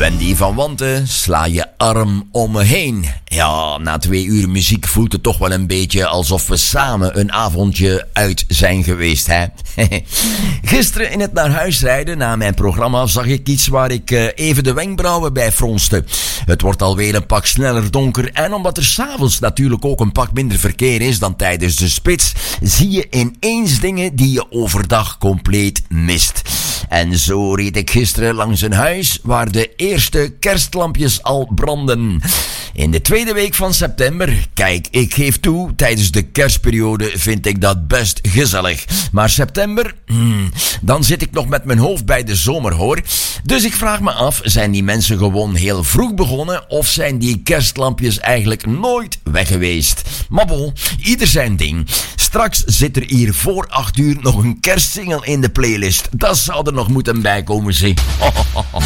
Wendy van Wanten, sla je arm om me heen. Ja, na 2 uur muziek voelt het toch wel een beetje alsof we samen een avondje uit zijn geweest, hè? Gisteren in het naar huis rijden na mijn programma zag ik iets waar ik even de wenkbrauwen bij fronste. Het wordt alweer een pak sneller donker en omdat er 's avonds natuurlijk ook een pak minder verkeer is dan tijdens de spits, zie je ineens dingen die je overdag compleet mist. En zo reed ik gisteren langs een huis waar de eerste kerstlampjes al branden. In de tweede week van september, kijk, ik geef toe, tijdens de kerstperiode vind ik dat best gezellig. Maar september, dan zit ik nog met mijn hoofd bij de zomer, hoor. Dus ik vraag me af, zijn die mensen gewoon heel vroeg begonnen of zijn die kerstlampjes eigenlijk nooit weg geweest? Maar bon, ieder zijn ding. Straks zit er hier voor 8 uur nog een kerstsingle in de playlist. Dat zou er nog moeten bijkomen, zeg.